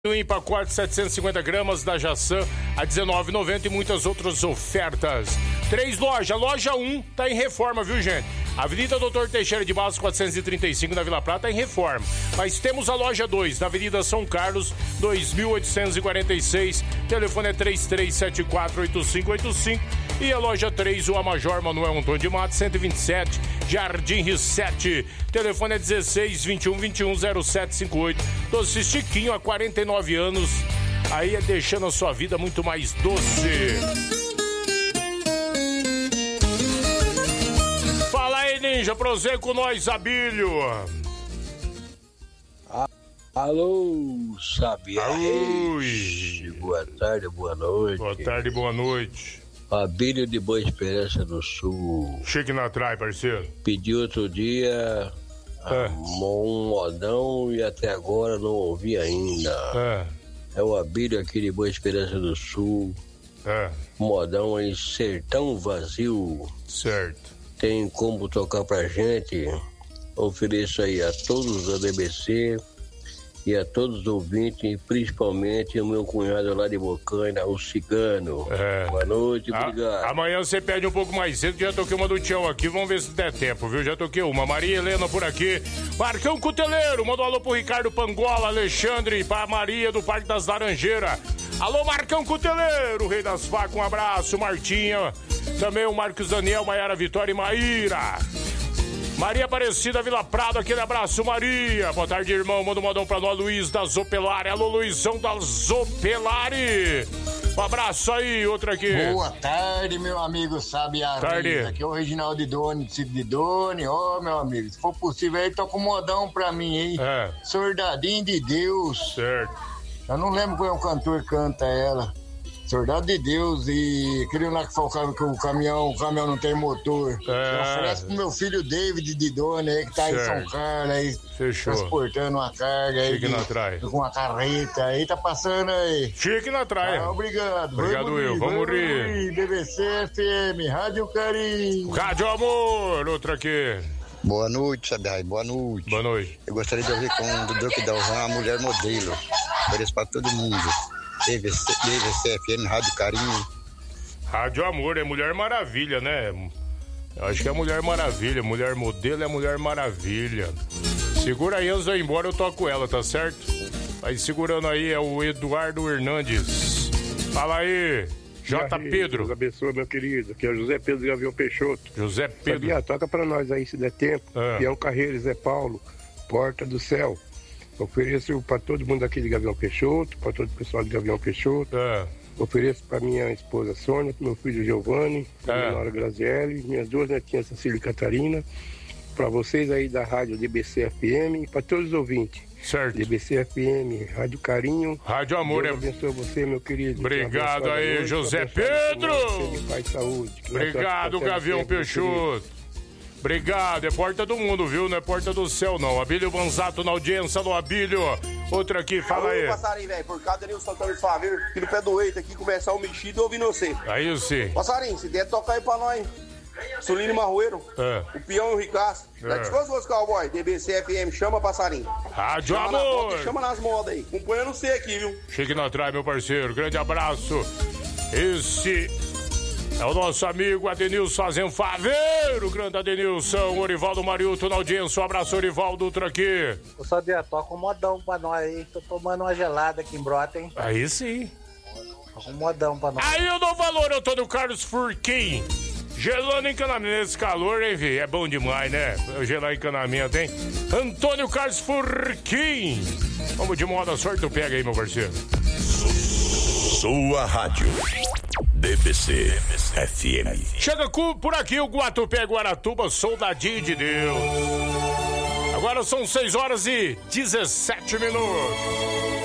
Em pacote 750 gramas da Jaçã a R$19,90 e muitas outras ofertas. 3 lojas. Loja 1 tá em reforma, viu, gente? Avenida Doutor Teixeira de Barros 435 na Vila Prata tá em reforma. Mas temos a loja 2 na Avenida São Carlos 2846. Telefone é 33748585. E a loja 3, Rua Major Manuel Antônio de Matos 127, Jardim Rio 7. Telefone é 1621210758. Doce Chiquinho há 49 anos. Aí é deixando a sua vida muito mais doce. Fala aí, Ninja, prossegue com nós, Abílio. Alô, Sabiá. Boa tarde, boa noite. Boa tarde, boa noite. Abílio de Boa Esperança do Sul. Chique na trai, parceiro. Pedi outro dia um modão e até agora não ouvi ainda. É o Abílio aqui de Boa Esperança do Sul. Modão em Sertão Vazio. Certo. Tem como tocar pra gente? Ofereço aí a todos da DBC e a todos os ouvintes, principalmente o meu cunhado lá de Bocaina, o Cigano. Boa noite, obrigado. Amanhã você pede um pouco mais cedo, que já toquei uma do Tião aqui, vamos ver se der tempo, viu? Já toquei uma. Maria Helena por aqui. Marcão Cuteleiro, mandou alô pro Ricardo Pangola, Alexandre, pra Maria do Parque das Laranjeiras. Alô, Marcão Cuteleiro, Rei das Facas, um abraço. Martinha, também o Marcos Daniel, Maiara Vitória e Maíra. Maria Aparecida, Vila Prado, aquele abraço, Maria. Boa tarde, irmão. Manda um modão pra nós, Luiz da Zopelari. Alô, Luizão da Zopelari. Um abraço aí, outro aqui. Boa tarde, meu amigo Sabiá. Tarde. Aqui é o Reginaldo de Doni, de Doni. Meu amigo, se for possível aí, toca um modão pra mim, hein? Soldadinho de Deus. Certo. Eu não lembro qual é o cantor que canta ela. Soldado de Deus e aquele lá que falava que o caminhão não tem motor. Oferece pro meu filho David de Doni aí, que tá aí em São Carlos, aí. Fechou. Transportando uma carga aí. Chique na traia. Com uma carreta aí, tá passando aí. Chique na traia. Obrigado. Obrigado, Will. Vamos rir. BBC FM, Rádio Carinho. Rádio Amor, outro aqui. Boa noite, Sabiá. Boa noite. Boa noite. Eu gostaria de ouvir com o Dudu que dá uma mulher modelo. Ofereço pra todo mundo. DVC FM, Rádio Carinho. Rádio Amor, é Mulher Maravilha, né? Eu acho que é Mulher Maravilha. Mulher modelo é Mulher Maravilha. Segura aí, antes de eu ir embora, eu toco ela, tá certo? Aí segurando aí é o Eduardo Hernandes. Fala aí, J. Pedro. Deus abençoe, meu querido. Aqui é o José Pedro Gavião Peixoto. José Pedro. Sabia, toca pra nós aí, se der tempo. Pião Carreiro, Zé Paulo, Porta do Céu. Ofereço para todo mundo aqui de Gavião Peixoto, para todo o pessoal de Gavião Peixoto. Ofereço para minha esposa Sônia, para meu filho Giovanni, para minha nora Graziele, minhas duas netinhas Cecília e Catarina, para vocês aí da rádio DBC FM e para todos os ouvintes. Certo. DBC FM, Rádio Carinho. Rádio Amor. Deus abençoe você, meu querido. Obrigado aí, noite, José Pedro. Paz e saúde. Obrigado, Gavião Peixoto. Obrigado, é porta do mundo, viu? Não é porta do céu, não. Abílio Banzato na audiência, alô, Abílio. Outro aqui, fala aí. Passarinho, velho, por causa do Santana de Favir, aqui no pé do eito, aqui, começar o mexido ouvindo você. Aí sim. Passarinho, se der, toca aí pra nós. Sulino Marroeiro, o Peão e o Ricasso. Let's go, suas cowboy, DBC FM, chama Passarinho. Rádio chama Amor. Chama nas modas aí, acompanha no C aqui, viu? Chique na trai, meu parceiro, grande abraço. Esse é o nosso amigo Adenilson fazendo faveiro, grande Adenilson, Orivaldo Mariuto na audiência, um abraço, Orivaldo, outro aqui. Ô Sabia, toca um modão pra nós aí, tô tomando uma gelada aqui em Brota, hein? Aí sim. Toca um modão pra nós. Aí eu dou valor, Antônio Carlos Furquim. Gelando encanamento nesse calor, hein, vi? É bom demais, né? Gelar encanamento, hein? Antônio Carlos Furquim. Vamos de moda, sorte, tu pega aí, meu parceiro. Sua rádio. DBC FM. Chega por aqui o Guatupé Guaratuba, soldadinho de Deus. Agora são 6 horas e 17 minutos.